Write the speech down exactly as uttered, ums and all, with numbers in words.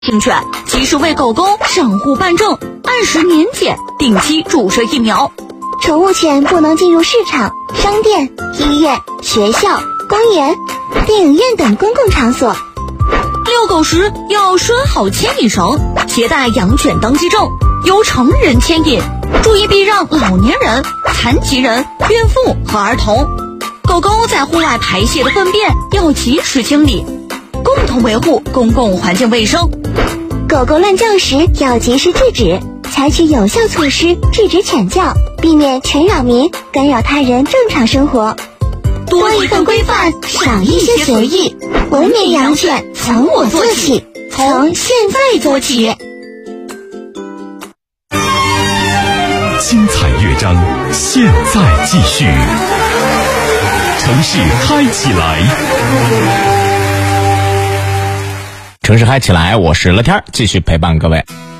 听劝，及时为狗狗上户办证，按时年检，定期注射疫苗。 宠物犬不能进入市场、商店、医院、学校、公园、电影院等公共场所。 遛狗时要拴好牵引绳，携带养犬登记证，由成人牵引，注意避让老年人、残疾人、孕妇和儿童。狗狗在户外排泄的粪便要及时清理，共同维护公共环境卫生。 狗狗乱叫时要及时制止，采取有效措施制止犬叫，避免犬扰民，干扰他人正常生活。 多一份规范，少一些随意，文明养犬从我做起，从现在做起。 精彩乐章，现在继续。城市嗨起来， 城市嗨起来，我是乐天，继续陪伴各位。